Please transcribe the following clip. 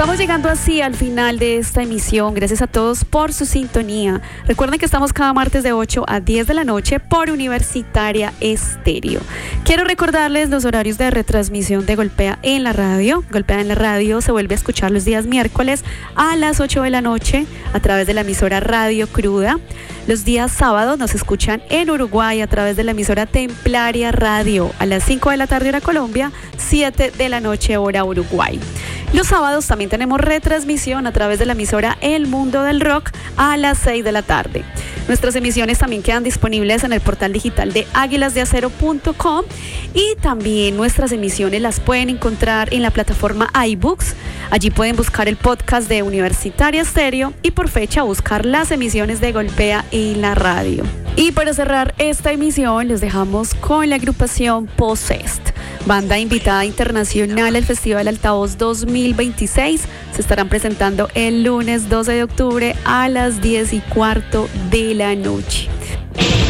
Estamos llegando así al final de esta emisión. Gracias a todos por su sintonía. Recuerden que estamos cada martes de 8 a 10 de la noche por Universitaria Estéreo. Quiero recordarles los horarios de retransmisión de Golpea en la Radio. Golpea en la Radio se vuelve a escuchar los días miércoles a las 8 de la noche a través de la emisora Radio Cruda. Los días sábados nos escuchan en Uruguay a través de la emisora Templaria Radio a las 5 de la tarde hora Colombia, 7 de la noche hora Uruguay. Los sábados también tenemos retransmisión a través de la emisora El Mundo del Rock a las 6 de la tarde. Nuestras emisiones también quedan disponibles en el portal digital de aguilasdeacero.com y también nuestras emisiones las pueden encontrar en la plataforma iBooks. Allí pueden buscar el podcast de Universitaria Estéreo y por fecha buscar las emisiones de Golpea en la Radio. Y para cerrar esta emisión les dejamos con la agrupación Possessed, banda invitada internacional al Festival Altavoz 2026. Se estarán presentando el lunes 12 de octubre a las 10:15 de la noche.